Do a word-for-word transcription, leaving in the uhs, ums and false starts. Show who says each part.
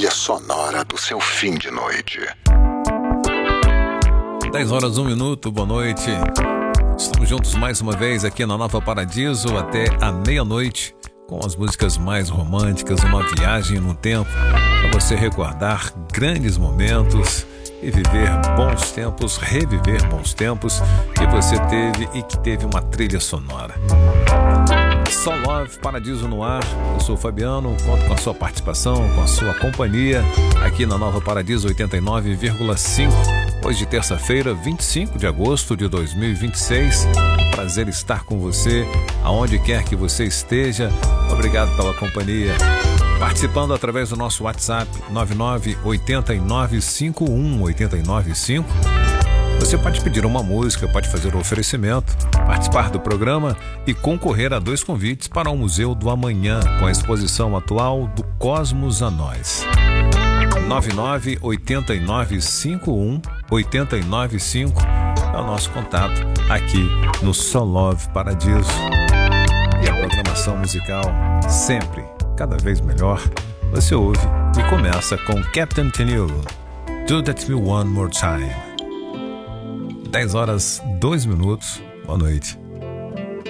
Speaker 1: trilha sonora do seu fim de noite.
Speaker 2: dez horas, um minuto, boa noite. Estamos juntos mais uma vez aqui na Nova Paradiso até a meia-noite com as músicas mais românticas, uma viagem no tempo para você recordar grandes momentos e viver bons tempos, reviver bons tempos que você teve e que teve uma trilha sonora. Soul Love, Paradiso no ar. Eu sou o Fabiano, conto com a sua participação, com a sua companhia aqui na Nova Paradiso oitenta e nove vírgula cinco. Hoje, terça-feira, vinte e cinco de agosto de dois mil e vinte e seis. Prazer estar com você, aonde quer que você esteja. Obrigado pela companhia. Participando através do nosso WhatsApp nove nove oito nove cinco um oito nove cinco. Você pode pedir uma música, pode fazer um oferecimento, participar do programa e concorrer a dois convites para o Museu do Amanhã, com a exposição atual do Cosmos a Nós. nove nove oito nove cinco um oito nove cinco é o nosso contato aqui no Soul Love Paradiso. E a programação musical sempre, cada vez melhor, você ouve e começa com Captain Tennille, Do That Me One More Time. dez horas, dois minutos, boa noite.